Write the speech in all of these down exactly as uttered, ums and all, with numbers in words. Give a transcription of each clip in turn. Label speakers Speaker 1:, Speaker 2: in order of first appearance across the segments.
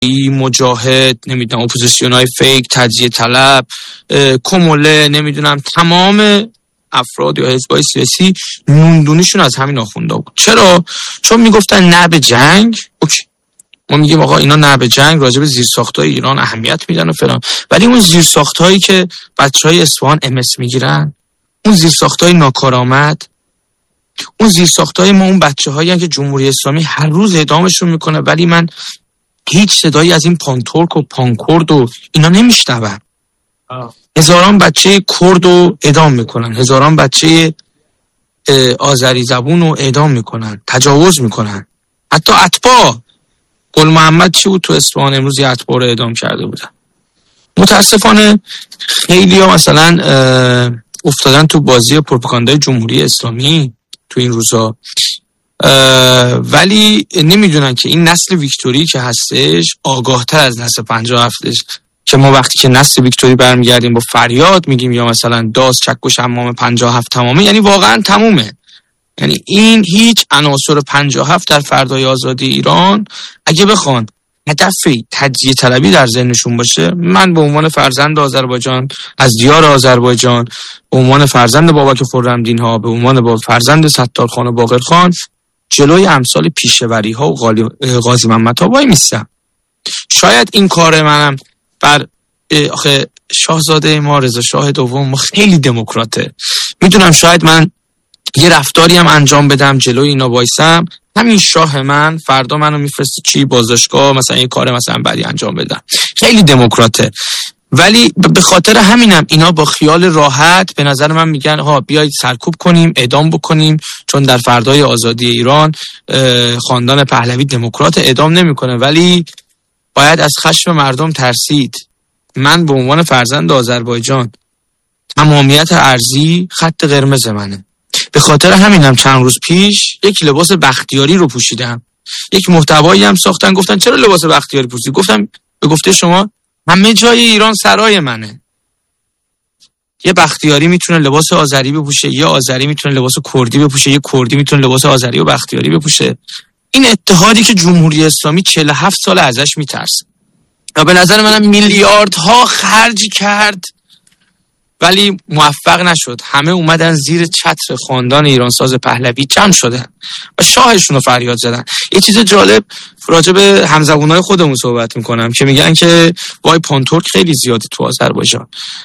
Speaker 1: مجاهد، نمیدونم اپوزیسیونای فیک، تجزیه طلب، کموله، نمیدونم تمام افراد یا حزبای سیاسی نوندونیشون از همین آخوندا بود. چرا؟ چون میگفتن نه به جنگ. اوکی، ما میگیم آقا اینا نه به جنگ، راجع به زیرساخت‌های ایران اهمیت میدن و فلان، ولی اون زیرساخت‌هایی که بچهای اصفهان ام اس میگیرن، اون زیرساخت‌های ناکارآمد، اون زیرساخت‌های ما، اون بچه‌هایی که جمهوری اسلامی هر روز اعدامشون میکنه، ولی من هیچ صدایی از این پانتورک و پانکورد و اینا نمیشنوم. هزاران بچه کرد رو اعدام میکنن، هزاران بچه آذری زبون رو اعدام میکنن، تجاوز میکنن. حتی اتباع گل محمد چی بود تو اصفهان امروز یه اتباع رو اعدام کرده بودن. متاسفانه خیلی ها مثلا افتادن تو بازی پروپاگاندای جمهوری اسلامی تو این روزا، ولی نمیدونن که این نسل ویکتوری که هستش آگاهتر از نسل پنجاه هفتش، که ما وقتی که نسل ویکتوری برمیگردیم با فریاد میگیم یا مثلا داس چک و شمام پنجاه هفت تمامه، یعنی واقعا تمومه. یعنی این هیچ عناصر پنجاه هفت در فردای آزادی ایران اگه بخوان هدف تجزیه طلبی در ذهنشون باشه، من به عنوان فرزند آذربایجان از دیار آذربایجان، به عنوان فرزند بابک خرمدین ها، به عنوان با فرزند ستارخان و باقرخان جلوی امثال پیشوری ها و قاضی محمد ها وای میستم. شاید این کار منم بر آخه شاهزاده ما رضا شاه دوم ما خیلی دموکراته، میدونم شاید من یه رفتاری هم انجام بدم جلوی اینا وایسم، همین شاه من فردا منو میفرسته چی بازداشتگاه، مثلا یه کار مثلا بعدی انجام بدم، خیلی دموکراته. ولی به خاطر همینم اینا با خیال راحت به نظر من میگن ها بیایید سرکوب کنیم، اعدام بکنیم، چون در فردای آزادی ایران خاندان پهلوی دموکرات اعدام نمیکنه. ولی باید از خشم مردم ترسید. من به عنوان فرزند آذربایجان تمامیت ارضی خط قرمز منه. به خاطر همینم چند روز پیش یک لباس بختیاری رو پوشیدم. یک محتوایی هم ساختن گفتن چرا لباس بختیاری پوشیدی؟ گفتم به گفته شما همه جای ایران سرای منه. یه بختیاری میتونه لباس آذری بپوشه، یه آذری میتونه لباس کردی بپوشه، یه کردی میتونه لباس آذری و بختیاری بپوشه. این اتحادی که جمهوری اسلامی چهل و هفت سال ازش میترسه و به نظر منم میلیاردها خرج کرد ولی موفق نشد. همه اومدن زیر چتر خاندان ایرانساز پهلوی جمع شدن و شاهشون رو فریاد زدن. یه چیز جالب راجع به همزبونای خودمون صحبت میکنم که میگن که وای پانتورک خیلی زیاده تو آذربایجان.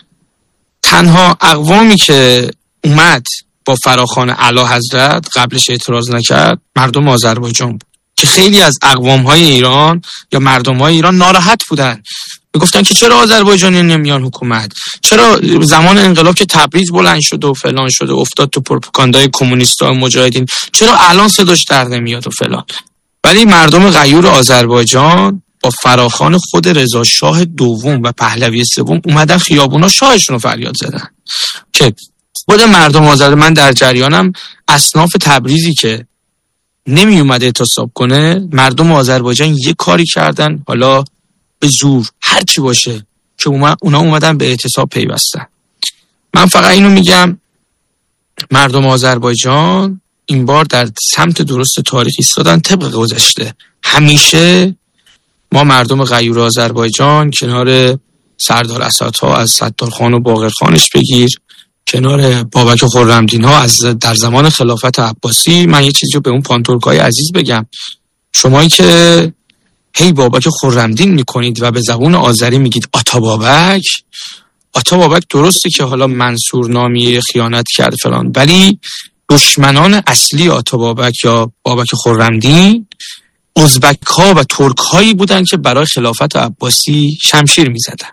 Speaker 1: تنها اقوامی که اومد با فراخوان اعلیحضرت قبلش اعتراض نکرد مردم آذربایجان بود، که خیلی از اقوام‌های ایران یا مردم‌های ایران ناراحت بودن، میگفتن که چرا آذربایجانی نمیان حکومت، چرا زمان انقلاب که تبریز بلند شد و فلان شد و افتاد تو پروپاگاندای کمونیستا و مجاهدین، چرا الان صداش در نمیاد و فلان. ولی مردم غیور آذربایجان با فراخوان خود رضا شاه دوم و پهلوی سوم اومدن خیابونا شاهشون رو فریاد زدن. که خود مردم آذربایجان، من در جریانم، اصناف تبریزی که نمی اومد اعتصاب کنه، مردم آذربایجان یه کاری کردن، حالا به زور هر چی باشه، که اونا اومدن به اعتصاب پیوستن. من فقط اینو میگم مردم آذربایجان این بار در سمت درست تاریخ ایستادن. طبق گذشته همیشه ما مردم غیور آذربایجان کنار سردار اسدها از ستارخان و باقرخانش بگیر، کنار بابک خرمدین ها از در زمان خلافت عباسی. من یه چیزی رو به اون پانتورکای عزیز بگم، شمایی که هی بابک خرمدین میکنید و به زبون آذری میگید آتا بابک، آتا بابک درسته که حالا منصور نامی خیانت کرد فلان، ولی دشمنان اصلی آتا بابک یا بابک خرمدین ازبک ها و ترک هایی بودن که برای خلافت عباسی شمشیر میزدن.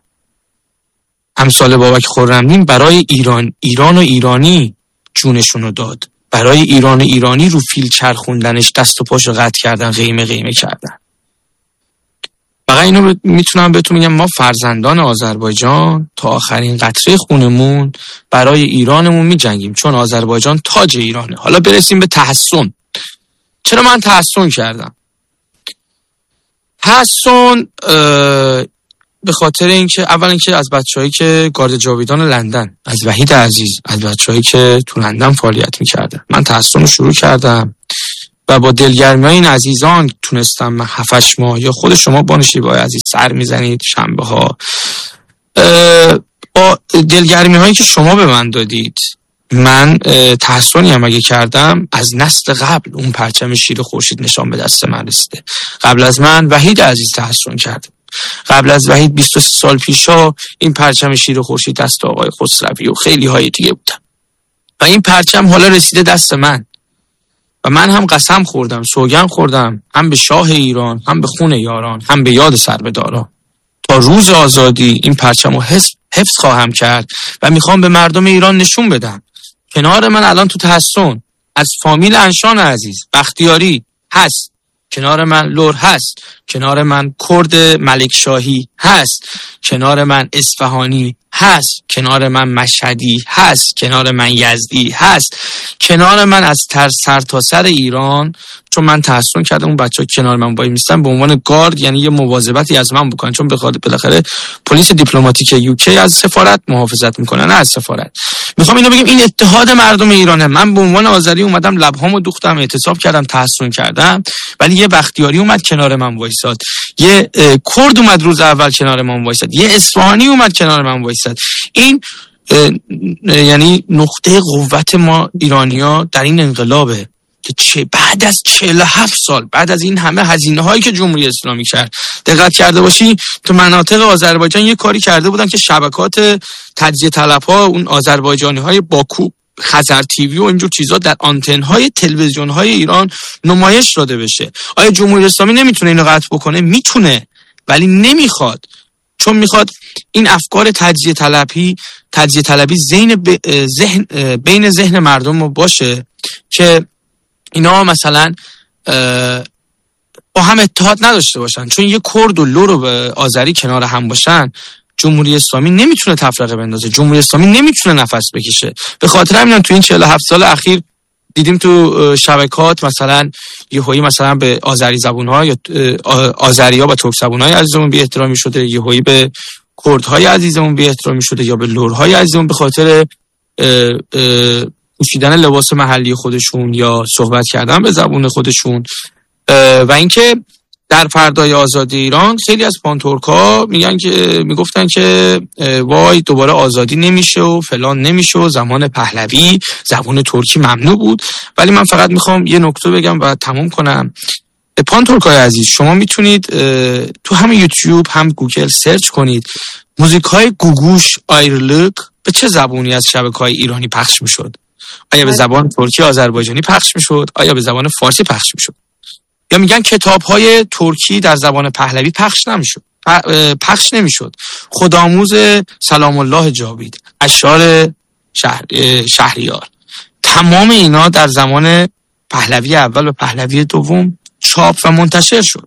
Speaker 1: امثال بابک خرمدین برای ایران ایران و ایرانی جونشونو داد، برای ایران و ایرانی رو فیل چرخوندنش دست و پاشو قطع کردن، قیمه قیمه کردن. فقط اینو میتونم بهتون میگم ما فرزندان آذربایجان تا آخرین قطره خونمون برای ایرانمون میجنگیم، چون آذربایجان تاج ایرانه. حالا برسیم به تحسن. چرا من تحسن کردم؟ تحسن به خاطر اینکه اول اینکه از بچه‌هایی که گارد جاویدان لندن، از وحید عزیز، از بچه‌هایی که تو لندن فعالیت می‌کردن، من تحسن رو شروع کردم. و با دلگرمی های این عزیزان تونستم من هفتش ماه، یا خود شما بانشیبای عزیز سر میزنید شنبه ها، با دلگرمی هایی که شما به من دادید، من تحسنی هم اگه کردم از نسل قبل اون پرچم شیر خورشید نشان به دست من رسیده. قبل از من وحید عزیز تحسن کرده، قبل از وحید بیست و سه سال پیشا این پرچم شیر خورشید دست آقای خسروی و خیلی های دیگه بودن و این پرچم حالا رسیده دست من و من هم قسم خوردم، سوگند خوردم، هم به شاه ایران، هم به خون یاران، هم به یاد سربداران، تا روز آزادی این پرچم رو حفظ, حفظ خواهم کرد و میخوام به مردم ایران نشون بدم کنار من الان تو تحسن از فامیل انشان عزیز بختیاری هست، کنار من لور هست، کنار من کرد ملک شاهی هست، کنار من اصفهانی هست، کنار من مشهدی هست، کنار من یزدی هست، کنار من از تر سر تا سر ایران. چون من تحسن کردم اون بچه‌ها کنار من وای میستن به عنوان گارد، یعنی یه مواظبتی از من بکنن، چون بخاطر بالاخره پلیس دیپلماتیک یوکی از سفارت محافظت میکنن، نه از سفارت. میخوام اینو بگم، این اتحاد مردم ایرانه. من به عنوان آذری اومدم لبهامو دوختم، اعتصاب کردم، تحسن کردم، ولی یه بختیاری اومد کنار من وایساد، یه کرد اومد روز اول کنار من وایساد، یه اصفهانی اومد کنار من وایساد. این یعنی نقطه قوت ما ایرانی‌ها در این انقلابه که چه بعد از چهل و هفت سال، بعد از این همه هزینه هایی که جمهوری اسلامی کرد، دقت کرده باشی تو مناطق آذربایجان یه کاری کرده بودن که شبکات تجزیه طلب ها، اون آذربایجانی های باکو، خزر تیوی و اینجور چیزا در آنتن های تلویزیون های ایران نمایش داده بشه. آیا جمهوری اسلامی نمیتونه اینو قطع بکنه؟ میتونه، ولی نمیخواد، چون میخواد این افکار تجزیه طلبی تجزیه طلبی ذهن ذهن بین ذهن مردم باشه که اینا مثلا با هم اتحاد نداشته باشن. چون یه کرد و لور و آذری کنار هم باشن، جمهوری اسلامی نمیتونه تفرقه بندازه، جمهوری اسلامی نمیتونه نفس بکشه. به خاطر همین تو این چهل و هفت سال اخیر دیدیم تو شبکات مثلا یهویی مثلا به آذری زبون‌ها یا آذری‌ها و ترک زبون‌های عزیزمون بی احترامی شده، یهویی به کردهای عزیزمون بی احترامی شده، یا به لورهای عزیزمون به خاطر پوشیدن لباس محلی خودشون یا صحبت کردن به زبون خودشون. و اینکه در فردای آزادی ایران خیلی از پانتورکا میگن که میگفتن که وای دوباره آزادی نمیشه و فلان نمیشه و زمان پهلوی زبان ترکی ممنوع بود. ولی من فقط میخوام یه نکته بگم و تموم کنم. پانتورکای عزیز، شما میتونید تو هم یوتیوب هم گوگل سرچ کنید موزیکای گوگوش آیرلوک به چه زبونی از شبکه‌های ایرانی پخش میشد. آیا به زبان ترکی آذربایجانی پخش میشد؟ آیا به زبان فارسی پخش میشد؟ یا میگن کتاب‌های ترکی در زبان پهلوی پخش نمیشد، پخش نمیشد. خودآموز سلام الله جاوید، اشعار شهر، شهریار، تمام اینا در زمان پهلوی اول و پهلوی دوم چاپ و منتشر شد.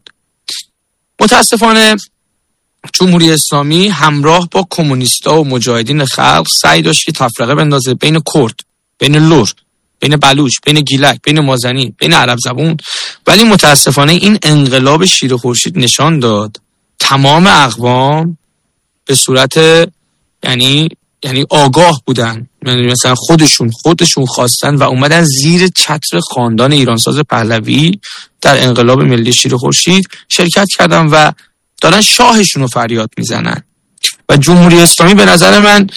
Speaker 1: متاسفانه جمهوری اسلامی همراه با کمونیستا و مجاهدین خلق سعی داشت که تفرقه بندازه بین کرد، بین لور، بین بلوچ، بین گیلک، بین مازنی، بین عرب زبون. ولی متاسفانه این انقلاب شیر خورشید نشان داد تمام اقوام به صورت یعنی یعنی آگاه بودن، یعنی مثلا خودشون خودشون خواستن و اومدن زیر چتر خاندان ایرانساز پهلوی در انقلاب ملی شیر خورشید شرکت کردن و دارن شاهشون رو فریاد میزنن. و جمهوری اسلامی به نظر من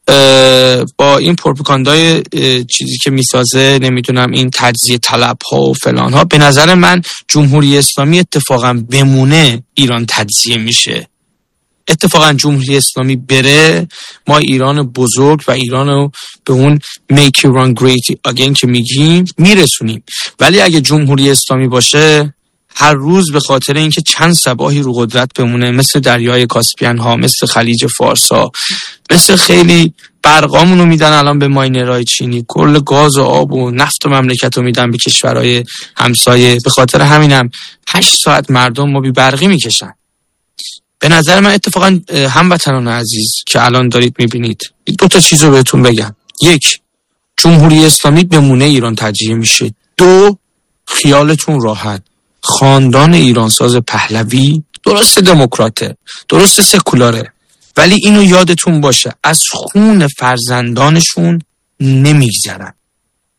Speaker 1: با این پروپاگاندای چیزی که میسازه، نمیدونم این تجزیه طلب ها و فلان ها، به نظر من جمهوری اسلامی اتفاقا بمونه ایران تجزیه میشه. اتفاقا جمهوری اسلامی بره ما ایران بزرگ و ایران رو به اون make Iran great again که میگیم میرسونیم. ولی اگه جمهوری اسلامی باشه هر روز به خاطر اینکه چند صباحی رو قدرت بمونه، مثل دریای کاسپین ها، مثل خلیج فارس ها، مثل خیلی برقامون رو میدن الان به ماینرهای چینی، کل گاز و آب و نفت و مملکت رو میدن به کشورهای همسایه. به خاطر همینم هشت ساعت مردم ما بی برقی میکشن. به نظر من اتفاقا هموطنان عزیز که الان دارید میبینید، دو تا چیز رو بهتون بگم. یک، جمهوری اسلامی بمونه ایران تجزیه میشه. دو، خیالتون راحت، خاندان ایرانساز پهلوی درست دموکراته، درست سکولاره، ولی اینو یادتون باشه از خون فرزندانشون نمیگذرن.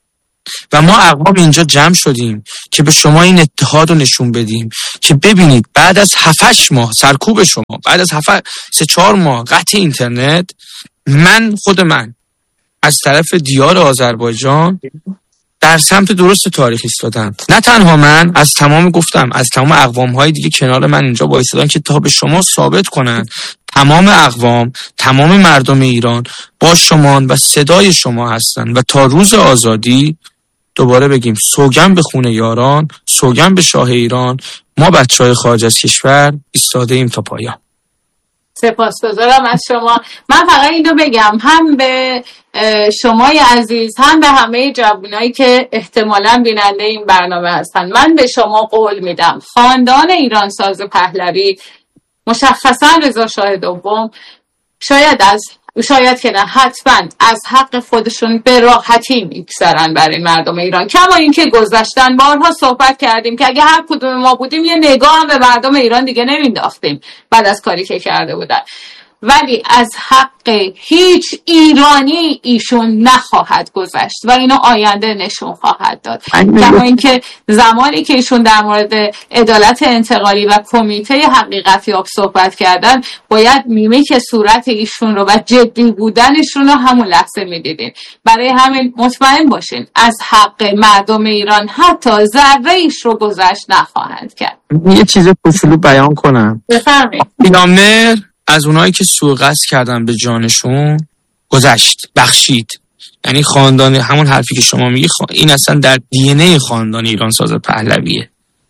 Speaker 1: و ما اقوام اینجا جمع شدیم که به شما این اتحاد رو نشون بدیم که ببینید بعد از هفتش ماه سرکوب شما، بعد از هفت سه چهار ماه قطع اینترنت، من خود من از طرف دیار آذربایجان در سمت درست تاریخ ایستادم. نه تنها من، از تمام گفتم از تمام اقوام‌های دیگه کنار من اینجا وایسادن که تا به شما ثابت کنن تمام اقوام، تمام مردم ایران با شما و صدای شما هستن و تا روز آزادی دوباره بگیم سوگن به خون یاران، سوگن به شاه ایران، ما بچهای خارج از کشور ایستاده ایم تا پایان.
Speaker 2: سپاسگزارم از شما. من فقط اینو بگم هم به شمای عزیز هم به همه جوانایی که احتمالاً بیننده این برنامه هستن، من به شما قول میدم خاندان ایرانساز پهلوی، مشخصا رضا شاه دوم، شاید از شاید که نه حتما از حق خودشون به راحتی میگذرن برای مردم ایران. کما اینکه گذشتن بارها صحبت کردیم که اگه هر کدوم ما بودیم یه نگاه هم به مردم ایران دیگه نمینداختیم بعد از کاری که کرده بودن، ولی از حق هیچ ایرانی ایشون نخواهد گذشت و اینو آینده نشون خواهد داد. کما اینکه زمانی که ایشون در مورد عدالت انتقالی و کمیته حقیقتیاب صحبت کردن، باید میمیک صورت ایشون رو و جدی بودنشون رو همون لحظه میدیدین. برای همین مطمئن باشین از حق مردم ایران حتی ذره ایش رو گذشت نخواهند کرد.
Speaker 1: یه چیز کوچولو بیان کنم.
Speaker 2: بفرمایید.
Speaker 1: پیامبر از اونایی که سوء قصد کردن به جانشون گذشت، بخشید. یعنی خاندان، همون حرفی که شما میگی، این اصلا در دی ان ای خاندان ایرانساز پهلویه.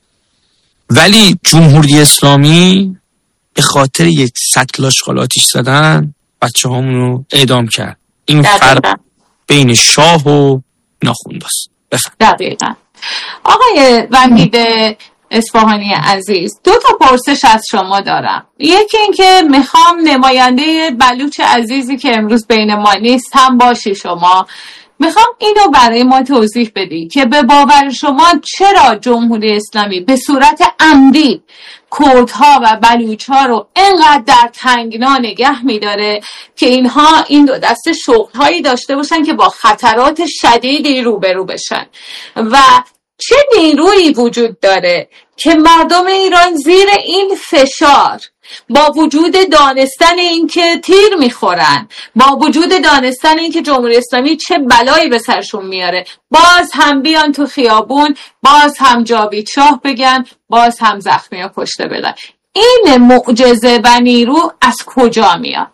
Speaker 1: ولی جمهوری اسلامی به خاطر یک سطل آشغال آتیش زدن بچه همونو اعدام کرد. این فرق بین شاه و ناخونداست. بفرمایید.
Speaker 2: دقیقا. آقای وحید اصفهانی عزیز، دو تا پرسش از شما دارم. یکی این که میخوام نماینده بلوچ عزیزی که امروز بین ما نیست هم باشی شما، میخوام اینو برای ما توضیح بدی که به باور شما چرا جمهوری اسلامی به صورت عمدی کردها و بلوچها رو اینقدر در تنگنا نگه میداره که اینها این دو دسته شغلهایی داشته باشن که با خطرات شدیدی روبرو بشن و چه نیرویی وجود داره که مردم ایران زیر این فشار، با وجود دانستن این که تیر میخورن، با وجود دانستن این که جمهوری اسلامی چه بلایی به سرشون میاره، باز هم بیان تو خیابون، باز هم جاوید شاه بگن، باز هم زخمی ها کشته بدن. این معجزه و نیرو از کجا میاد؟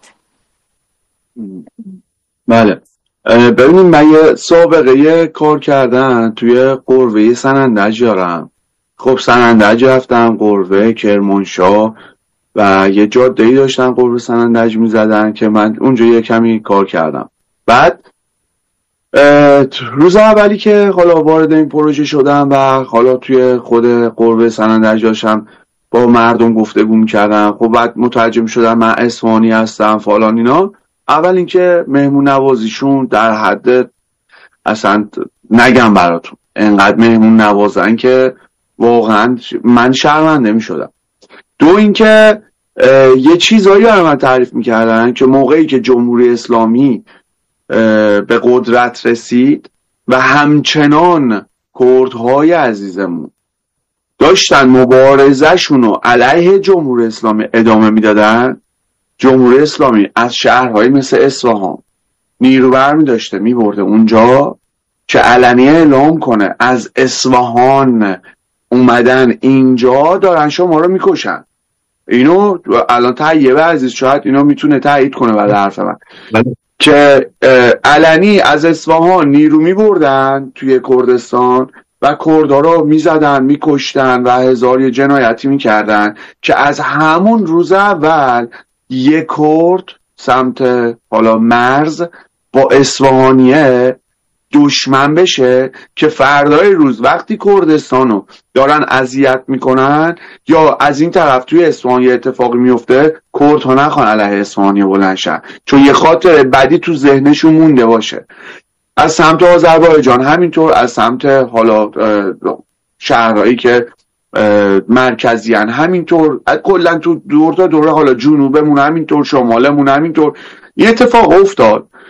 Speaker 3: بله، ببینیم من یه سابقه کار کردن توی قروه سنندج دارم. خب سنندج رفتم، قروه کرمانشاه و یه جاده‌ای داشتن قروه سنندج میزدن که من اونجا یه کمی کار کردم. بعد روز اولی که حالا وارد این پروژه شدم و حالا توی خود قروه سنندج داشتم با مردم گفتگو میکردم، خب بعد مترجم شدم من اصفهانی هستم فلان اینا. اول اینکه مهمون نوازیشون در حد اصلا نگم براتون، انقدر مهمون نوازن که واقعا من شرمنده می شدم. دو اینکه یه چیزایی برای من تعریف میکردن که موقعی که جمهوری اسلامی به قدرت رسید و همچنان کردهای عزیزمون داشتن مبارزهشون رو علیه جمهوری اسلامی ادامه میدادن، جمهوری اسلامی از شهرهای مثل اصفهان نیرو برمی داشته می برده اونجا که علنیه اعلام کنه از اصفهان اومدن اینجا دارن شما رو میکشن. اینو الان طیبه عزیز شاید اینو میتونه تایید کنه بعد حرف من که علنی از اصفهان نیرو می بردن توی کردستان و کردها رو میزدن، میکشتن و هزار جنایتی میکردن که از همون روز اول یک کرد سمت حالا مرز با اصفهانیه دشمن بشه که فردای روز وقتی کردستانو دارن اذیت میکنن یا از این طرف توی اصفهان یه اتفاقی میفته، کردها نخوان علیه اصفهانی بلند شن چون یه خاطر بدی تو ذهنشون مونده باشه. از سمت آذربایجان همینطور، از سمت حالا شهرهایی که مرکزیان همینطور، کلا تو دور تا دوره حالا جنوبمون همینطور، شمالمون همینطور. یه اتفاق افتاد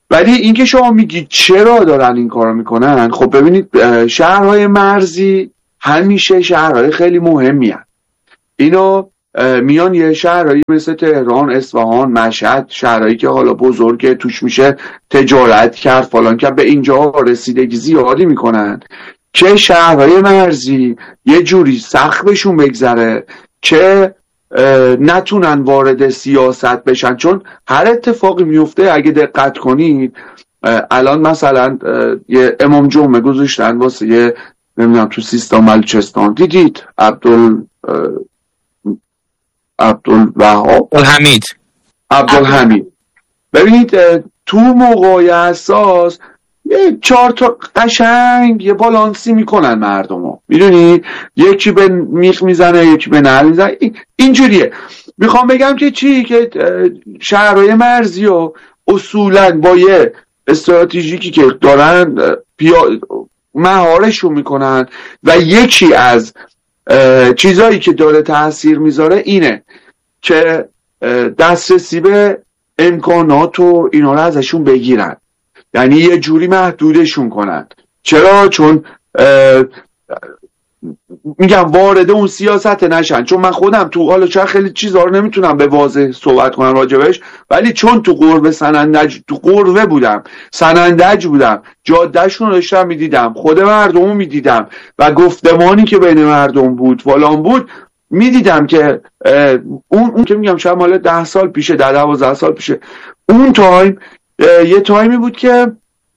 Speaker 3: ولی اینکه شما میگید چرا دارن این کارو میکنن، خب ببینید شهرهای مرزی همیشه شهرهای خیلی مهمی هست. اینا میان یه شهرهایی مثل تهران، اصفهان، مشهد، شهرهایی که حالا بزرگه توش میشه تجارت کرد فلان کرد، به اینجا رسیدگی زیادی میکنن که شهرهای مرزی یه جوری سقفشون بگذره که نتونن وارد سیاست بشن. چون هر اتفاقی میفته اگه دقت کنید، الان مثلا یه امام جمعه گذاشتن واسه یه نمیدونم تو سیستان بلوچستان، دیدید عبدال عبدالوهاب
Speaker 1: الحمید
Speaker 3: عبدالحمید ببینید تو موقعی حساس یه چهار تا قشنگ یه بالانسی میکنن مردمو، میدونی یکی به میخ میزنه یکی به نعل میزنه، اینجوریه. میخوام بگم که چی، که شهرهای مرزی و اصولا با یه استراتژیکی که دارن پیا... مهارشون میکنن و یکی از چیزایی که داره تأثیر میذاره اینه که دسترسی به امکانات و اینا رو ازشون بگیرن، یعنی یه جوری محدودشون کنن. چرا؟ چون میگم وارد اون سیاست نشن. چون من خودم تو حالا چرا خیلی چیزا رو نمیتونم به واضح صحبت کنم راجبش، ولی چون تو قربه سنندج تو قربه بودم، سنندج بودم، جادهشون رو داشتم میدیدم، خود مردمو میدیدم و گفتمانی که بین مردم بود فلان بود، میدیدم که اون اون که میگم شاید مال ده سال پیشه، ده دوازده سال پیشه، اون تایم یه تایمی بود که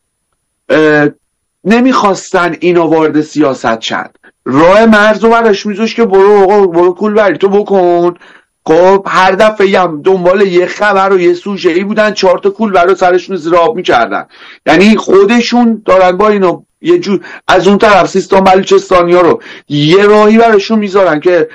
Speaker 3: نمیخواستن اینا وارد سیاست شد. راه مرز رو برش میذاش که برو آقا برو کول بری تو بکن. خب هر دفعه هم دنبال یه خبر و یه سوژه ای بودن، چهار تا کول برای سرشون زیر آب میکردن. یعنی خودشون دارن با اینا یه جور از اون طرف سیستان بلوچستانیا رو یه راهی براشون میذارن که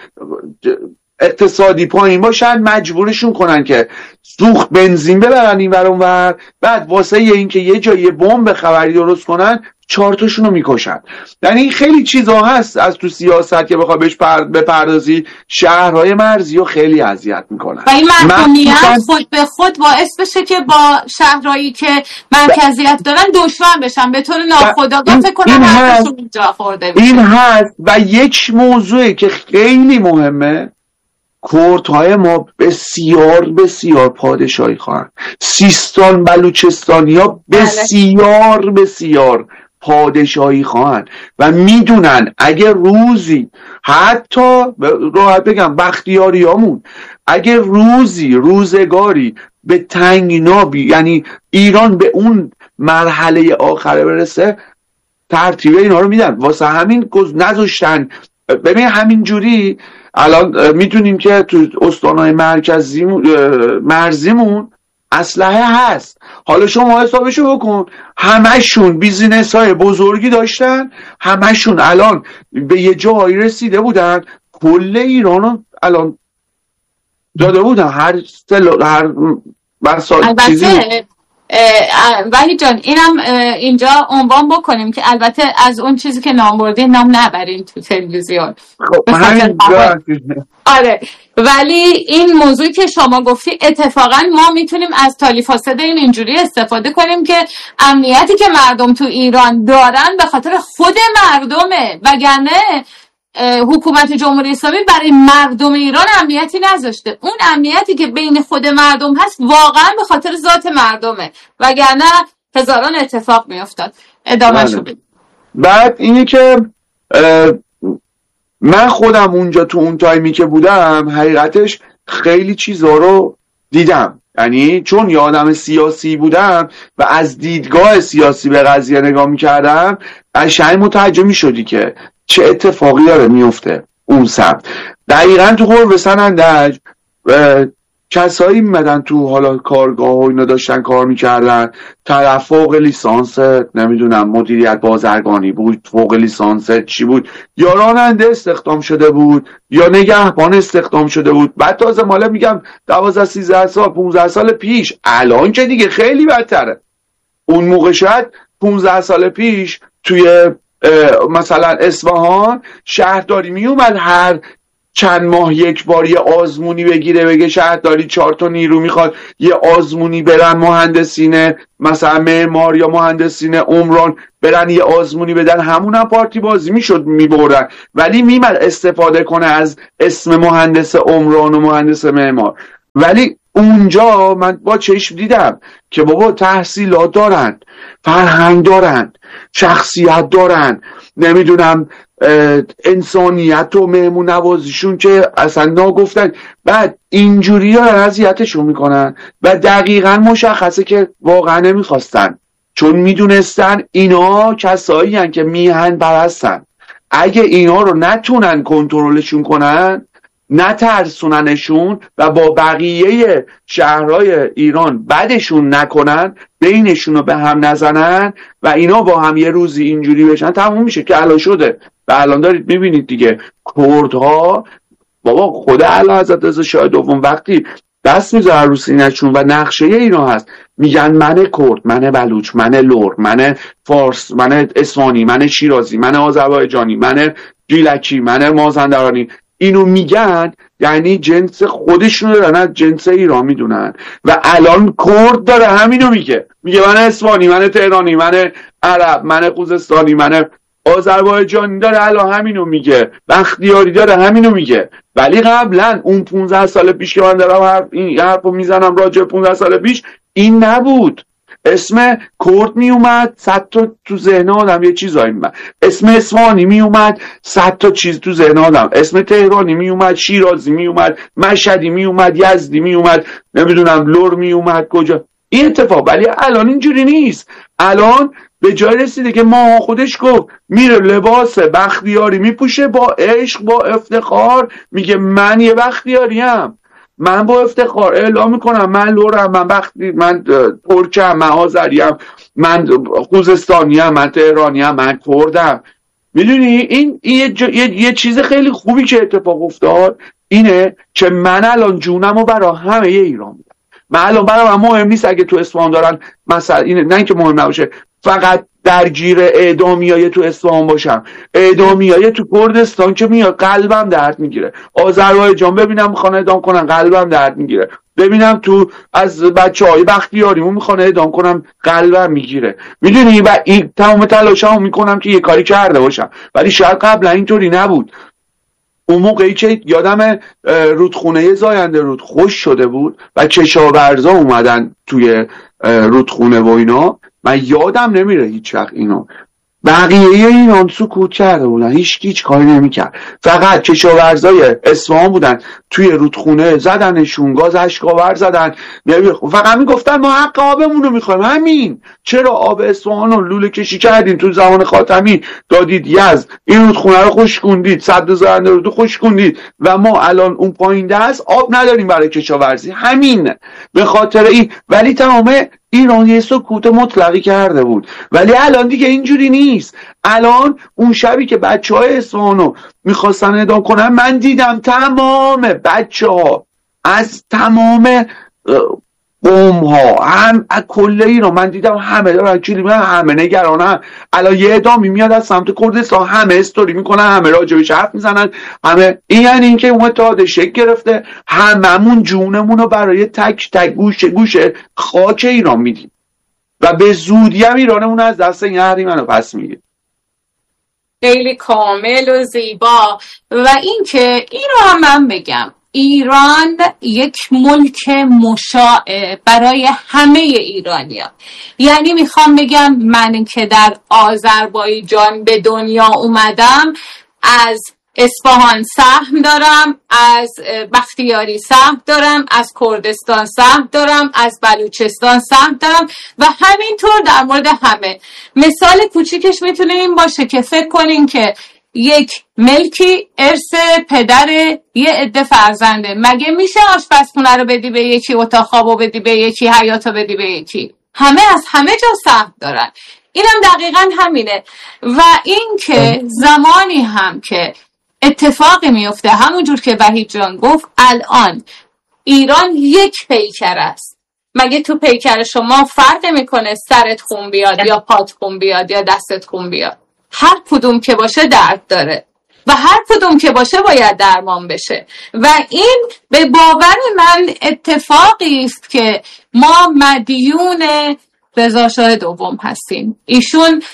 Speaker 3: اقتصادی پایین باشن، مجبورشون کنن که سوخت بنزین ببرن این ور اون ور، بعد واسه این که یه جایی بمب خبری درست کنن چهار تاشون رو میکشن. یعنی خیلی چیزا هست از تو سیاست که بخوای بهش بپردازی. شهرهای مرزی رو خیلی اذیت میکنن
Speaker 2: و این محکومیت خود به خود باعث بشه که با شهرهایی که مرکزیت دارن دشمن بشن، به طور ناخودآگاه فکر کنم حرفشون اینجا خورده بشه.
Speaker 3: این هست. و یک موضوعی که خیلی مهمه، کردهای ما بسیار بسیار پادشاهی خواهند. سیستان بلوچستانیا بسیار بسیار پادشاهی خواهند و میدونن اگه روزی، حتی راحت بگم بختیاریامون، اگه روزی روزگاری به تنگنابی، یعنی ایران به اون مرحله آخره برسه، ترتیب اینا رو میدن. واسه همین نذاشتن. ببین همین جوری الان میدونیم که تو استانهای مرکزی مرزیمون اسلحه هست. حالا شما حسابشو بکن، همشون بیزینس های بزرگی داشتن، همشون الان به یه جایی رسیده بودن، کل ایرانو الان داده بودن هر سل... هر بسال چیزی.
Speaker 2: ولی جان اینم اینجا عنوان بکنیم که البته از اون چیزی که نام بردی نام نبرین تو تلویزیون.
Speaker 3: خب همین
Speaker 2: آره، ولی این موضوعی که شما گفتی اتفاقا ما میتونیم از تالی فاسد این اینجوری استفاده کنیم که امنیتی که مردم تو ایران دارن به خاطر خود مردمه، وگرنه حکومت جمهوری اسلامی برای مردم ایران امنیتی نذاشته. اون امنیتی که بین خود مردم هست واقعا به خاطر ذات مردمه، وگرنه هزاران اتفاق میافتاد. ادامه شو بید.
Speaker 3: بعد اینی که من خودم اونجا تو اون تایمی که بودم حقیقتش خیلی چیزا رو دیدم، یعنی چون یه آدم سیاسی بودم و از دیدگاه سیاسی به قضیه نگاه میکردم، قشنگ متوجه میشدی که چه اتفاقی داره میفته اون سمت. دقیقا تو قربه سنندج کسایی میمدن تو حالا کارگاه و اینا داشتن کار میکردن، طرف فوق لیسانس نمیدونم مدیریت بازرگانی بود، فوق لیسانس چی بود، یا راننده استخدام شده بود یا نگهبان استخدام شده بود. بعد تازه مالا میگم دوازده سیزده سال پونزده سال پیش، الان که دیگه خیلی بدتره. اون موقع شاید پونزده سال پیش توی مثلا اصفهان شهرداری می اومد هر چند ماه یک بار یه آزمونی بگیره بگه شهرداری چهار تا نیرو میخواد یه آزمونی برن مهندسین مثلا معمار یا مهندسین عمران برن یه آزمونی بدن، همون هم پارتی بازی میشد میبرن، ولی میمد استفاده کنه از اسم مهندس عمران و مهندس معمار. ولی اونجا من با چشم دیدم که بابا تحصیلات دارن، فرهنگ دارن، شخصیت دارن، نمیدونم انسانیت و مهمون نوازیشون که اصلا ناگفتن. بعد اینجوری ها اذیتشون میکنن و دقیقا مشخصه که واقعا نمیخواستن، چون میدونستن اینا کسایی هن که میهن پرستن. اگه اینا رو نتونن کنترلشون کنن، نترسوننشون و با بقیه شهرهای ایران بدشون نکنن، بینشون رو به هم نزنن و اینا با هم یه روزی اینجوری بشن، تموم میشه که الان شده و الان دارید میبینید دیگه. کردها بابا خود اعلیحضرت رضا شاه دوم وقتی دست میذاره رو سینه‌شون و نقشه اینا هست، میگن من کرد، من بلوچ، من لور، من فارس، من اصفهانی، من شیرازی، من آذربایجانی، من گیلکی، من مازندرانی، اینو میگن یعنی جنس خودشونو دارن از جنس ایران میدونن. و الان کرد داره همینو میگه، میگه من اصفهانی، من تهرانی، من عرب، من خوزستانی، من آذربایجانی، داره الان همینو میگه. بختیاری داره همینو میگه. ولی قبلا اون پونزده سال پیش که من دارم حرف این حرفو میزنم راجع پونزده سال پیش، این نبود. اسم کرد می اومد صد تا تو ذهن آدم یه چیزایی میومد، اسم اصفهانی می اومد صد تا چیز تو ذهن آدم، اسم تهرانی می اومد، شیرازی می اومد، مشهدی می اومد، یزدی می اومد، نمیدونم لور می اومد کجا این اتفاق. ولی الان اینجوری نیست. الان به جای رسیده که ما خودش گفت میره لباس بختیاری میپوشه با عشق با افتخار، میگه من یه بختیاریم، من با افتخار اعلام میکنم من لورم، من بختی، من ترکم، من آذریم، من خوزستانیم، من تهرانیم، من کردم. میدونی این, این یه, جا، یه،, یه چیز خیلی خوبی که اتفاق افتاد اینه که من الان جونمو برای همه ایران میدم. من الان برای من مهم نیست اگه تو اصفهان دارن مثلا اینه، نه اینکه مهم نباشه فقط درگیر اعدامیای تو اصفهان باشم، اعدامیای تو کردستان که میاد قلبم درد میگیره. آذربایجان ببینم میخوان اعدام کنن قلبم درد میگیره. ببینم تو از بچهای بختیاریمون میخوان اعدام کنم قلبم میگیره. میدونی و این تمام تلاشمو میکنم که یه کاری کرده باشم، ولی شاید قبلا اینطوری نبود. اون موقعی که یادم رودخونه زاینده رود خوش شده بود و کشاورزا اومدن توی رودخونه و اینا، من یادم نمیره هیچ وقت اینو. بقیه ایران سکوت کرده بودن، هیچ هیچ کاری نمیکرد، فقط کشاورزای اصفهان بودن توی رودخونه زدنشون، گاز اشکاور زدن، فقط میگفتن ما حق آبمون رو میخوایم. همین چرا آب اصفهان رو لوله کشی کردین تو زمان خاتمی، دادید یزد، این رودخونه رو خشکوندید، سد زاینده رود رو خشکوندید و ما الان اون پایین دست آب نداریم برای کشاورزی. همین به خاطر این. ولی تمام ایران یه سکوت مطلقی کرده بود. ولی الان دیگه اینجوری نیست. الان اون شبی که بچه های اصفهانو میخواستن اعدام کنن، من دیدم تمام بچه ها از تمام قوم ها هم از کل ایران، من دیدم همه دارن کلیمه، همه نگرانن. الان یه اعدامی میاد از سمت کردستان، همه استوری میکنن، همه راجبش حرف میزنن، همه این یعنی این که اون اتحاد شکل گرفته، هممون جونمون رو برای تک تک گوشه گوشه خاک ایران میدیم و به زودی هم ایرانمون از دست این اهریمنو پس میگیم.
Speaker 2: خیلی کامل و زیبا. و این که این رو هم من بگم، ایران یک ملک مشاع برای همه ایرانیان. یعنی میخوام بگم من که در آذربایجان به دنیا اومدم، از اصفهان سهم دارم، از بختیاری سهم دارم، از کردستان سهم دارم، از بلوچستان سهم دارم و همینطور در مورد همه. مثال کوچیکش میتونه این باشه که فکر کنین که یک ملکی ارث پدر یه عده فرزنده، مگه میشه آشپزخونه رو بدی به یکی، اتاق خوابو بدی به یکی، حیاطو بدی به یکی؟ همه از همه جا سهم دارن. اینم دقیقاً همینه. و این که زمانی هم که اتفاقی میفته، همونجور که وحید جان گفت، الان ایران یک پیکر است. مگه تو پیکر شما فرق میکنه سرت خون بیاد یا پات خون بیاد یا دستت خون بیاد؟ هر کدوم که باشه درد داره. و هر کدوم که باشه باید درمان بشه. و این به باور من اتفاقی است که ما مدیون رضا شاه دوم هستیم. ایشون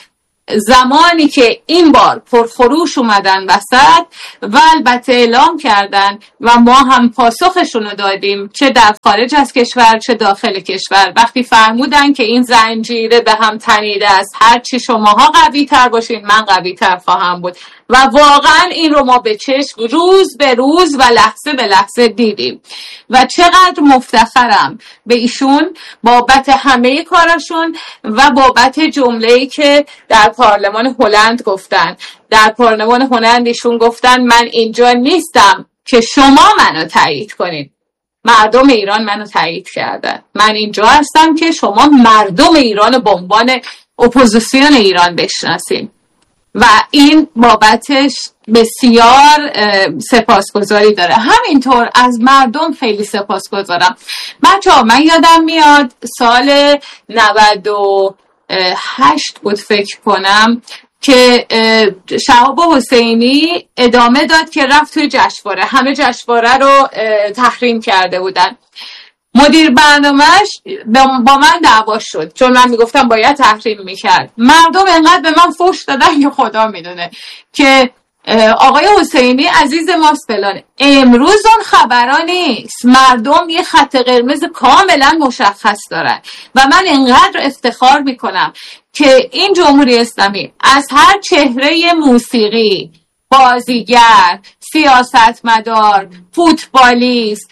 Speaker 2: زمانی که این بار پرخروش اومدن وسط و البته اعلام کردن و ما هم پاسخشون رو دادیم، چه در خارج از کشور چه داخل کشور، وقتی فرمودن که این زنجیره به هم تنیده است، هرچی شماها قوی تر باشین من قوی تر خواهم بود. و واقعا این رو ما به چشم روز به روز و لحظه به لحظه دیدیم و چقدر مفتخرم به ایشون بابت همه کارشون و بابت جمله‌ای که در پارلمان هلند گفتن. در پارلمان هلند ایشون گفتن من اینجا نیستم که شما منو تایید کنید، مردم ایران منو تایید کردن، من اینجا هستم که شما مردم ایران به عنوان اپوزیسیون ایران بشناسید. و این بابتش بسیار سپاسگزاری داره. همینطور از مردم خیلی سپاسگزارم. بچه‌ها من یادم میاد سال نود و هشت بود فکر کنم که شهاب حسینی ادامه داد که رفت توی جشنواره، همه جشنواره رو تحریم کرده بودن. مدیر برنامهش با من دعوا شد چون من میگفتم باید تحریم میکرد. مردم انقدر به من فحش دادن که خدا میدونه که آقای حسینی عزیز ماست فلانه. امروز اون خبرها نیست. مردم یه خط قرمز کاملا مشخص دارن و من انقدر افتخار میکنم که این جمهوری اسلامی از هر چهره موسیقی، بازیگر، سیاستمدار، فوتبالیست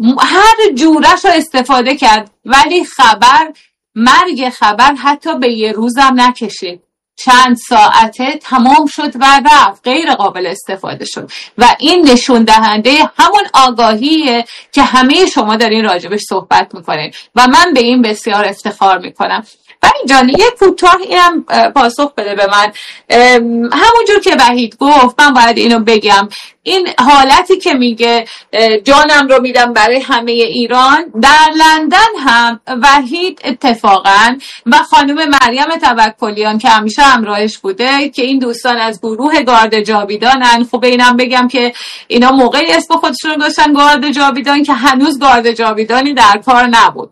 Speaker 2: هر جورش رو استفاده کرد، ولی خبر مرگ خبر حتی به یه روزم نکشید، چند ساعته تمام شد و رفت، غیر قابل استفاده شد. و این نشون دهنده همون آگاهیه که همه شما دارین راجبش صحبت میکنین و من به این بسیار افتخار میکنم. وحید جان یه کوتاهی هم پاسخ بده به من. همونجور که وحید گفت من باید اینو بگم، این حالتی که میگه جانم رو میدم برای همه ایران، در لندن هم وحید اتفاقا و خانم مریم توکلیان که همیشه همراهش بوده که این دوستان از گروه گارد جاویدانن. خب اینم بگم که اینا موقعی اسم خودشون رو داشتن گارد جاویدان که هنوز گارد جاویدانی در کار نبود.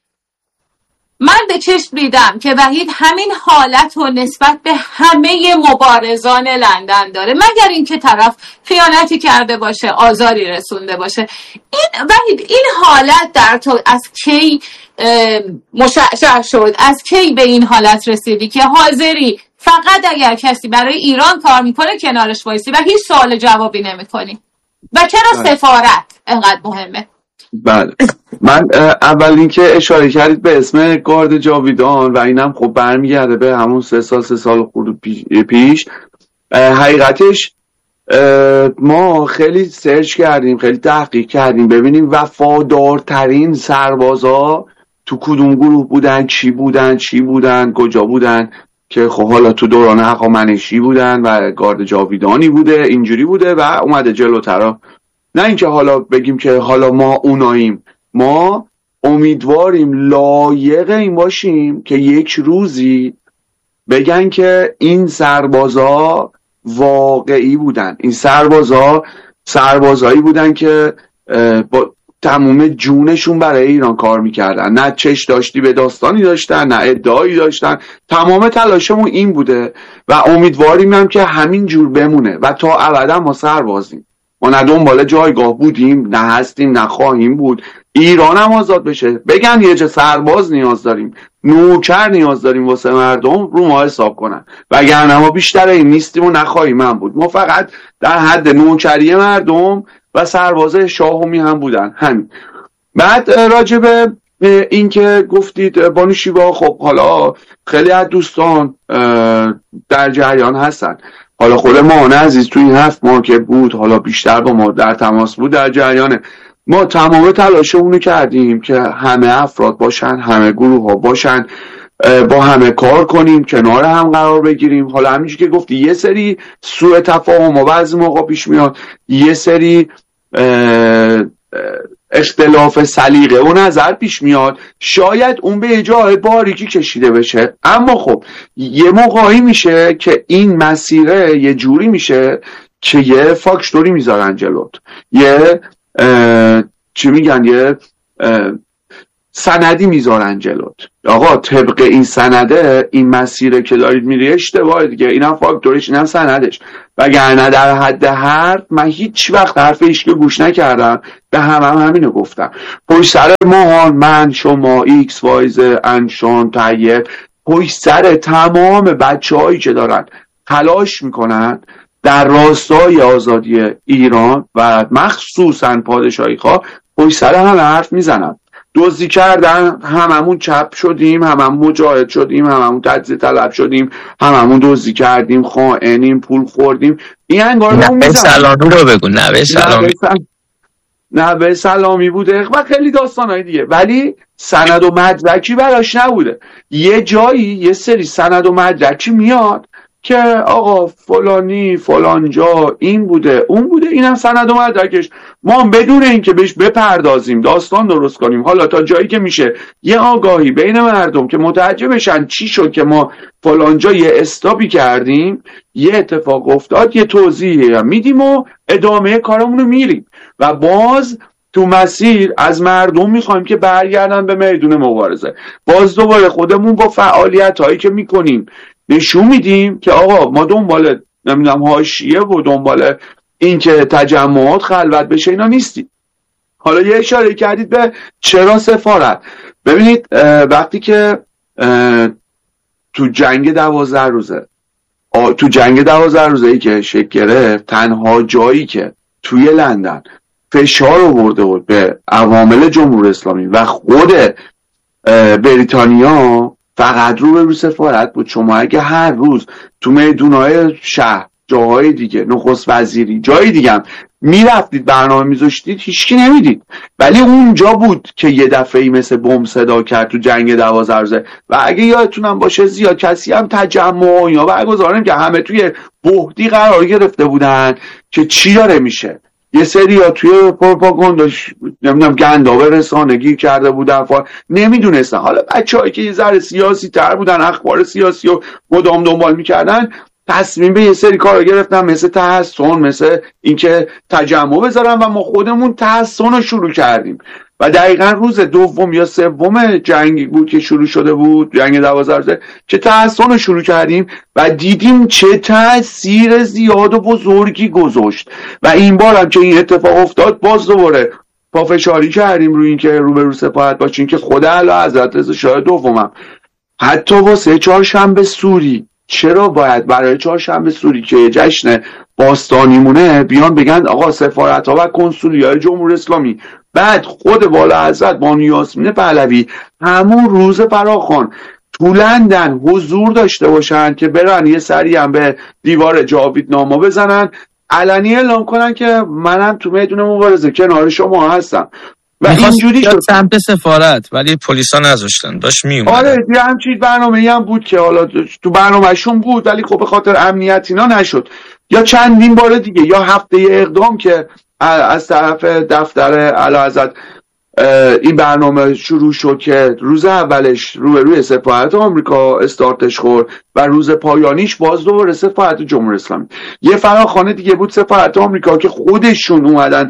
Speaker 2: من به چشم دیدم که وحید همین حالت رو نسبت به همه مبارزان لندن داره، مگر اینکه طرف خیانتی کرده باشه، آزاری رسونده باشه. این وحید این حالت در تو از کی مشعشع شد؟ از کی به این حالت رسیدی که حاضری فقط اگر کسی برای ایران کار میکنه کنارش وایسی و هیچ سوال جوابی نمیکنی؟ و چرا سفارت انقدر مهمه؟
Speaker 3: بله، من اول اینکه اشاره کردید به اسم گارد جاویدان و اینم خب برمیگرده به همون سه سال سه سال خورد پیش. حقیقتش ما خیلی سرچ کردیم، خیلی تحقیق کردیم ببینیم وفادارترین سربازا تو کدوم گروه بودن، چی بودن چی بودن کجا بودن، که خب حالا تو دوران هخامنشی بودن و گارد جاویدانی بوده، اینجوری بوده و اومده جلوترا. نه اینکه حالا بگیم که حالا ما اوناییم، ما امیدواریم لایق این باشیم که یک روزی بگن که این سربازا واقعی بودن، این سربازا سربازایی بودن که با تمام جونشون برای ایران کار میکردن، نه چش داشتی به داستانی داشتن، نه ادعایی داشتن، تمام تلاشمون این بوده و امیدواریم هم که همین جور بمونه و تا ابدا ما سربازیم. ما نه دنبال جایگاه بودیم، نه هستیم، نه خواهیم بود. ایران هم آزاد بشه، بگن یه جا سرباز نیاز داریم، نوکر نیاز داریم واسه مردم، رو ما حساب کنن. وگرنه ما بیشتر این نیستیم و نخواهیم هم بود. ما فقط در حد نوکری مردم و سربازه شاهمی هم بودن، همین. بعد راجب این که گفتید بانو شیوا، خب حالا خیلی از دوستان در جریان هستن. حالا خود مامان عزیز توی این هفت ماه که بود، حالا بیشتر با ما در تماس بود، در جریانه. ما تمام تلاشمون کردیم که همه افراد باشن، همه گروه ها باشن، با همه کار کنیم، کنار هم قرار بگیریم. حالا همینجوری که گفتی یه سری سوء تفاهم و بعضی موقع پیش میاد، یه سری اختلاف سلیقه و نظر پیش میاد، شاید اون به جای باریکی کشیده بشه، اما خب یه موقعی میشه که این مسیره یه جوری میشه که یه فاکتوری میذارن جلوت، یه چی میگن، یه سندی میذارن جلوت. آقا طبق این سنده این مسیره که دارید میری اشتباهه دیگه، اینم فاکتورش اینم سندش. وگرنه در حد حرف من هیچ وقت حرف هیچ که گوش نکردم، به همه هم همینو گفتم. پشت سر ما، من، شما، ایکس وایز، انشان، طیب، پشت سر تمام بچه هایی که دارن تلاش میکنن در راستای آزادی ایران و مخصوصا پادشاهی خواه، پشت سر هم حرف میزنن. دزدی کردن، هممون چپ شدیم، هممون مجاهد شدیم، هممون تجزیه طلب شدیم، هممون دزدی کردیم، خائنیم، پول خوردیم. این انگار
Speaker 1: نبه سلامی رو بگو. نبه سلامی
Speaker 3: نبه سلامی بوده و خیلی داستانهای دیگه، ولی سند و مدرکی براش نبوده. یه جایی یه سری سند و مدرکی میاد که آقا فلانی فلانجا این بوده اون بوده، اینم سند و مدرکش. ما بدون اینکه بهش بپردازیم داستان درست کنیم، حالا تا جایی که میشه یه آگاهی بین مردم که متوجه بشن چی شد که ما فلانجا یه استاپی کردیم، یه اتفاق افتاد، یه توضیحی میدیم و ادامه کارمون رو میریم. و باز تو مسیر از مردم میخوایم که برگردن به میدون مبارزه. باز دوباره خودمون با فعالیت هایی که میکنیم نشون میدیم که آقا ما دنبال نمیدونم حاشیه و دنبال این که تجمعات خلوت بشه اینا نیستیم. حالا یه اشاره کردید به چرا سفارت. ببینید وقتی که تو جنگ دوازده روزه تو جنگ دوازده روزه ای که شکل گرفت، تنها جایی که توی لندن فشار آورده بود به عوامل جمهوری اسلامی و خود بریتانیا فقط رو به رو سفارت بود. شما اگه هر روز تو میدونهای شهر، جاهای دیگه، نخست وزیری، جای دیگه هم میرفتید برنامه میذاشتید، هیچکی نمیدید. ولی اونجا بود که یه دفعه‌ای مثل بمب صدا کرد تو جنگ دوازده روزه. و اگه یادتونم باشه زیاد کسی هم تجمع یا برگزار که همه توی بحتی قرار گرفته بودن که چی داره میشه. یه سری ها توی پروپاگاندا نمیدونم گنداوه رسانگی کرده بودن، نمیدونستن. حالا بچه‌هایی که یه ذره سیاسی تر بودن، اخبار سیاسی رو مدام دنبال میکردن، تصمیم به یه سری کارا گرفتن، مثل تحصن، مثل اینکه تجمع بذارن و ما خودمون تحصن رو شروع کردیم. و دقیقا روز دوم یا سوم جنگ بود که شروع شده بود، جنگ دوازده روزه، که تحصن رو شروع کردیم و دیدیم چه تأثیر زیاد و بزرگی گذاشت. و این بار هم که این اتفاق افتاد، باز دوباره پافشاری کردیم روی این که رو به رو سپاهت باشین که خدا اعلی حضرت رضا شاه دومم حتی واسه چهارشنبه سوری، چرا باید برای چهارشنبه سوری که جشن باستانیمونه بیان بگن آقا سفارت ها و کنسولیای جمهوری اسلامی، بعد خود والا حضرت بانو یاسمین پهلوی همون روز فراخوان تو لندن حضور داشته باشن که برن یه سری هم به دیوار جاویدنامه بزنن، علنی اعلام کنن که منم تو میدون مبارزه کنار شما هستم. و اینجوری شد
Speaker 1: سمت سفارت، ولی پلیسا نذاشتن، داشت میومد.
Speaker 3: آره یه همچین برنامه‌ای هم بود که حالا تو برنامه‌شون بود، ولی خب به خاطر امنیت اینا نشد. یا چندین بار دیگه، یا هفته اقدام که از طرف دفتر اعلیحضرت این برنامه شروع شد که روز اولش روی روی سفارت آمریکا استارتش خورد و روز پایانیش باز دوباره سفارت جمهوری اسلامی. یه فراخوان دیگه بود سفارت آمریکا که خودشون اومدن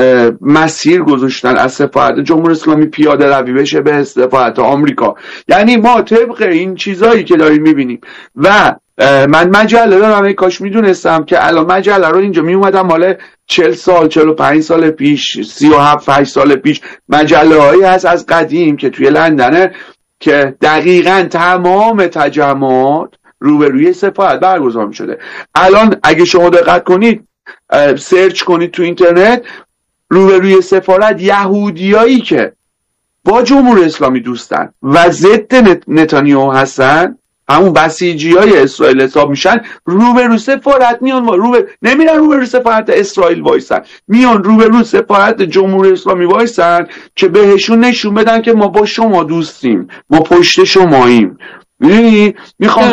Speaker 3: مسیر گذاشتن از سفارت جمهوری اسلامی پیاده روی بشه به سفارت آمریکا. یعنی ما طبق این چیزایی که داریم میبینیم و من مجله دارم، ای کاش میدونستم که الان مجله رو اینجا میومدم مال چهل سال چهل و پنج سال پیش، سی و هفت هشت سال پیش مجله هایی هست از قدیم که توی لندنه که دقیقاً تمام تجمعات روبروی سفارت برگزار میشده. الان اگه شما دقت کنید سرچ کنید تو اینترنت، روبروی سفارت یهودیایی که با جمهوری اسلامی دوستن و ضد نتانیاهو هستن، همون بسیجی های اسرائیل حساب میشن، روبرو سفارت میان، روبرو نمیرن روبرو سفارت اسرائیل وایسن، میان روبرو سفارت جمهوری اسلامی وایسن که بهشون نشون بدن که ما با شما دوستیم، ما پشت شماییم. میدونی میخوام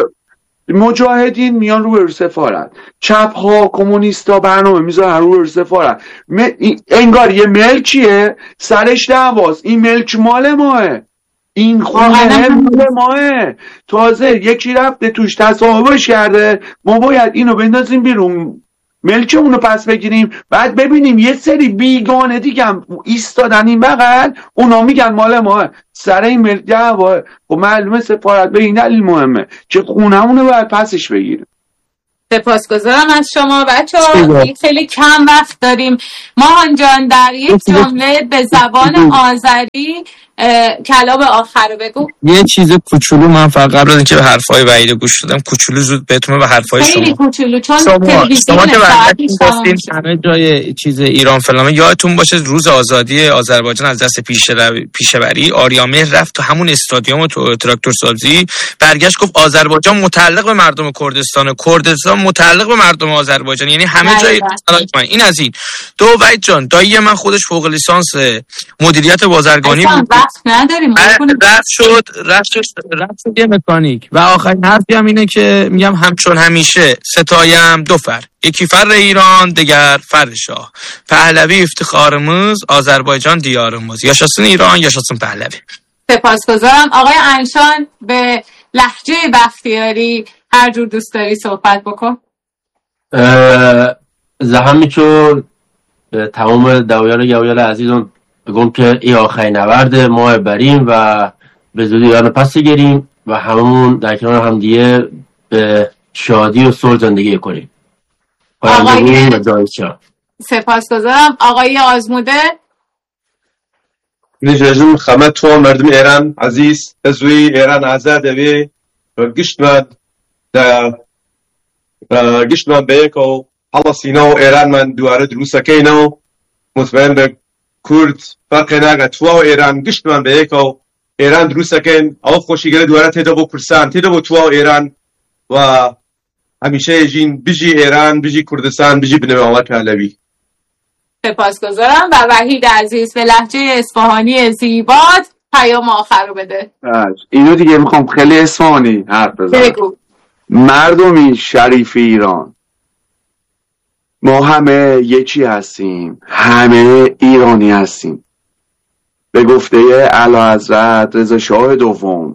Speaker 3: مجاهدین میان روبرو سفارت، چپ ها کمونیستا برنامه میذارن روبرو سفارت، انگار یه ملکیه سرش دعواست، این ملک مال ماه، این خونه مال ماه، تازه یکی رفته توش تصاحبش کرده، ما باید اینو بندازیم بیرون ملکمون رو پس بگیریم. بعد ببینیم یه سری بیگانه دیگه هم ایستادن این بغل، اونا میگن مال ما، سر این ملک دعوا. خب معلومه سفارت به این دلیل مهمه که خونمون رو باید پسش بگیریم.
Speaker 2: سپاسگزارم از شما بچه‌ها. خیلی کم وقت داریم. ماهان جان در یک جمله به زبان آذری کلام آخر رو بگو.
Speaker 1: یه چیز کوچولو من فقط قبل از اینکه به حرفای وحید گوش دادم، کوچولو زود بهتون به حرفای شما.
Speaker 2: خیلی کوچولو، چون
Speaker 1: شما که گفتین همه جای چیز ایران فلان، یادتون باشه روز آزادی آذربایجان از دست پیشه‌وری آریامهر رفت تو همون استادیوم تو تراکتور سازی، برگشت گفت آذربایجان متعلق به مردم کردستان، کردستان متعلق به مردم آذربایجان، یعنی همه جای من. این از این. دو وحید جان دایی من خودش فوق لیسانس مدیریت بازرگانی بود،
Speaker 2: نداریم.
Speaker 1: رفت شد رفت شد رفت شد یه مکانیک. و آخرین حرفی هم اینه که میگم همچون همیشه ستایم دو فر، یکی فر ایران دگر فر شاه، پهلوی افتخارمız آذربایجان دیارمız. یاشاسın ایران، یاشاسın پهلوی.
Speaker 2: سپاسگزارم. آقای انشان به لهجه بختیاری هر جور دوست داری صحبت بکن.
Speaker 4: زهمی چون تمام دویال گویال عزیزان بگم که این آخرین نورد ما بریم و به زودی ایران پس گیریم و هممون در کنار همدیگه به شادی و صلح زندگی کنیم.
Speaker 2: آقای سپاسگزارم. آقای آزموده.
Speaker 5: نجازم خامه تو مردم ایران عزیز ازوی ایران آزاد وی گشتمان دا گشتمان بیکو حالا سینو ایران من دواره دروسه کینو مطمئن به کرد فرق نگه تو ایران گشتمان به یکو ایران دروسه کن او خوشیگره دواره تیدا بو کرسان تیدا بو تو ایران و همیشه جین بجی ایران بجی کردستان بجی بنو محمد پهلوی.
Speaker 2: سپاسگزارم. و وحید عزیز به لهجه اصفهانی زیبات پیام آخر رو بده.
Speaker 3: اینو دیگه میخوام خیلی اصفهانی حرف بزنم.
Speaker 2: بگو.
Speaker 3: مردمی شریف ایران، ما همه یکی هستیم، همه ایرانی هستیم. به گفته اعلیحضرت رضا شاه دوم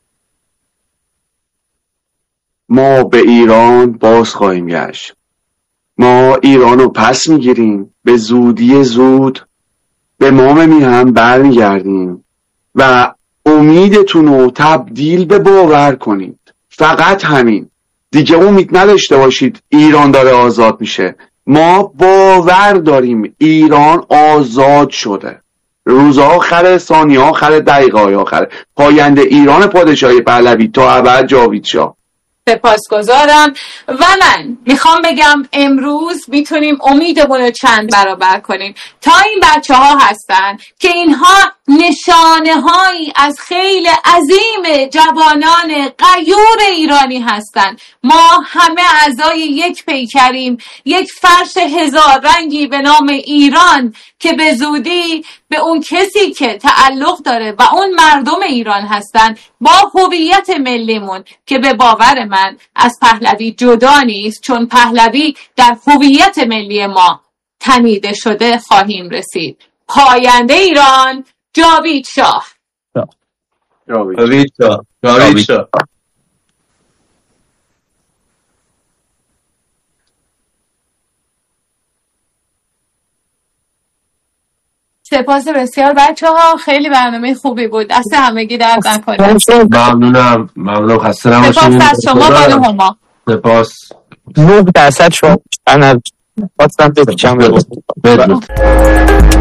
Speaker 3: ما به ایران باز خواهیم گشت. ما ایران رو پس میگیریم، به زودی زود به مام میهم برمیگردیم و امیدتون رو تبدیل به باور کنید. فقط همین. دیگه امید نداشته باشید ایران داره آزاد میشه. ما باور داریم ایران آزاد شده. روز آخر، ثانیه آخر، دقیقه های آخر، پاینده ایران پادشاهی پهلوی تا ابد جاوید شاه.
Speaker 2: سپاسگزارم. و من میخوام بگم امروز میتونیم امیدمون رو چند برابر کنیم. تا این بچه ها هستن که اینها نشانه هایی از خیلی عظیم جوانان غیور ایرانی هستن. ما همه اعضای یک پیکریم، یک فرش هزار رنگی به نام ایران که به زودی به اون کسی که تعلق داره و اون مردم ایران هستن با هویت ملیمون که به باور من از پهلوی جدا نیست، چون پهلوی در هویت ملی ما تنیده شده خواهیم رسید. پاینده ایران جاوید شاه.
Speaker 5: جاوید شاه. جاوید شاه.
Speaker 2: سپاس بسیار بچه ها، خیلی برنامه خوبی بود. دست همگی درد نکنه.
Speaker 4: ممنونم. ممنون. خسته نباشید.
Speaker 2: سپاس از شما بانو هما.
Speaker 4: سپاس.
Speaker 1: نه درصد شما من خواستم بپیچم.